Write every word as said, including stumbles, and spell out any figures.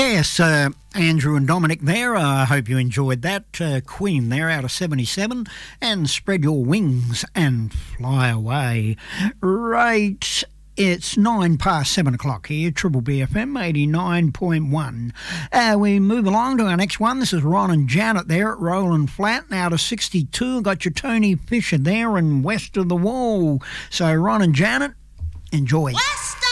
Yes, uh, Andrew and Dominic there. Uh, I hope you enjoyed that. Uh, Queen there out of seventy-seven. And Spread Your Wings and Fly Away. Right. It's nine past seven o'clock here, Triple B F M eighty-nine point one. Uh, we move along to our next one. This is Ron and Janet there at Roland Flat, now to sixty-two. Got your Tony Fisher there and West of the Wall. So Ron and Janet, enjoy. West